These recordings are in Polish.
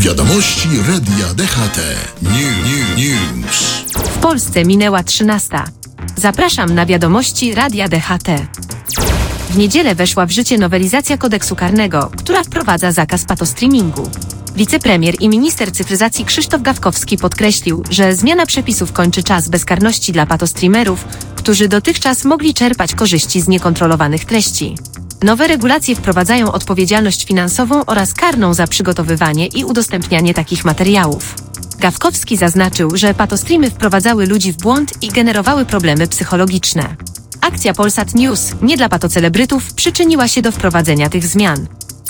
Wiadomości Radia DHT. News. W Polsce minęła 13. Zapraszam na wiadomości Radia DHT. W niedzielę weszła w życie nowelizacja kodeksu karnego, która wprowadza zakaz patostreamingu. Wicepremier i minister cyfryzacji Krzysztof Gawkowski podkreślił, że zmiana przepisów kończy czas bezkarności dla patostreamerów, którzy dotychczas mogli czerpać korzyści z niekontrolowanych treści. Nowe regulacje wprowadzają odpowiedzialność finansową oraz karną za przygotowywanie i udostępnianie takich materiałów. Gawkowski zaznaczył, że patostreamy wprowadzały ludzi w błąd i generowały problemy psychologiczne. Akcja Polsat News, nie dla patocelebrytów, przyczyniła się do wprowadzenia tych zmian.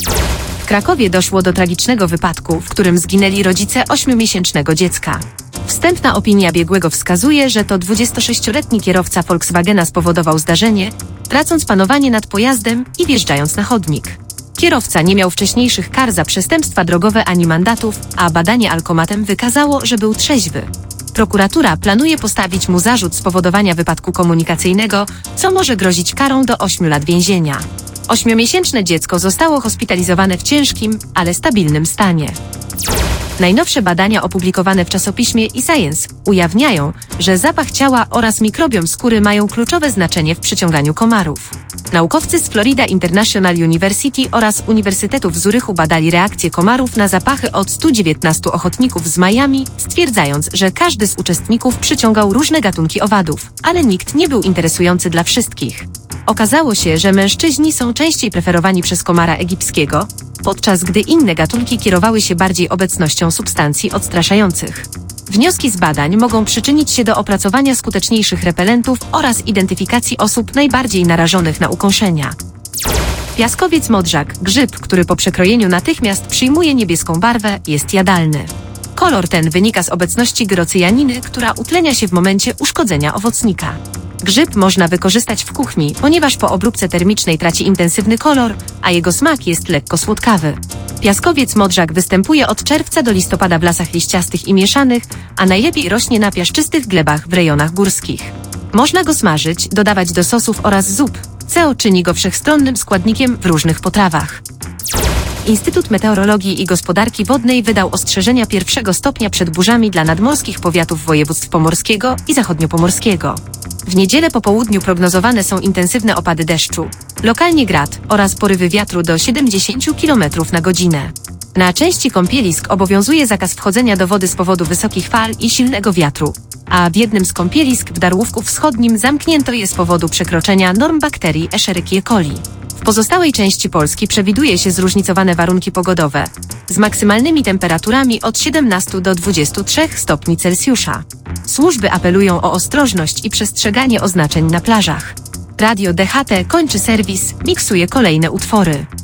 W Krakowie doszło do tragicznego wypadku, w którym zginęli rodzice 8-miesięcznego dziecka. Wstępna opinia biegłego wskazuje, że to 26-letni kierowca Volkswagena spowodował zdarzenie, tracąc panowanie nad pojazdem i wjeżdżając na chodnik. Kierowca nie miał wcześniejszych kar za przestępstwa drogowe ani mandatów, a badanie alkomatem wykazało, że był trzeźwy. Prokuratura planuje postawić mu zarzut spowodowania wypadku komunikacyjnego, co może grozić karą do 8 lat więzienia. 8-miesięczne dziecko zostało hospitalizowane w ciężkim, ale stabilnym stanie. Najnowsze badania opublikowane w czasopiśmie eScience ujawniają, że zapach ciała oraz mikrobiom skóry mają kluczowe znaczenie w przyciąganiu komarów. Naukowcy z Florida International University oraz Uniwersytetu w Zurychu badali reakcje komarów na zapachy od 119 ochotników z Miami, stwierdzając, że każdy z uczestników przyciągał różne gatunki owadów, ale nikt nie był interesujący dla wszystkich. Okazało się, że mężczyźni są częściej preferowani przez komara egipskiego, podczas gdy inne gatunki kierowały się bardziej obecnością substancji odstraszających. Wnioski z badań mogą przyczynić się do opracowania skuteczniejszych repelentów oraz identyfikacji osób najbardziej narażonych na ukąszenia. Piaskowiec modrzak, grzyb, który po przekrojeniu natychmiast przyjmuje niebieską barwę, jest jadalny. Kolor ten wynika z obecności gyrocyjaniny, która utlenia się w momencie uszkodzenia owocnika. Grzyb można wykorzystać w kuchni, ponieważ po obróbce termicznej traci intensywny kolor, a jego smak jest lekko słodkawy. Piaskowiec modrzak występuje od czerwca do listopada w lasach liściastych i mieszanych, a najlepiej rośnie na piaszczystych glebach w rejonach górskich. Można go smażyć, dodawać do sosów oraz zup, co czyni go wszechstronnym składnikiem w różnych potrawach. Instytut Meteorologii i Gospodarki Wodnej wydał ostrzeżenia 1. stopnia przed burzami dla nadmorskich powiatów województw pomorskiego i zachodniopomorskiego. W niedzielę po południu prognozowane są intensywne opady deszczu, lokalnie grad oraz porywy wiatru do 70 km na godzinę. Na części kąpielisk obowiązuje zakaz wchodzenia do wody z powodu wysokich fal i silnego wiatru, a w jednym z kąpielisk w Darłówku Wschodnim zamknięto je z powodu przekroczenia norm bakterii Escherichia coli. W pozostałej części Polski przewiduje się zróżnicowane warunki pogodowe, z maksymalnymi temperaturami od 17 do 23 stopni Celsjusza. Służby apelują o ostrożność i przestrzeganie oznaczeń na plażach. Radio DHT kończy serwis, miksuje kolejne utwory.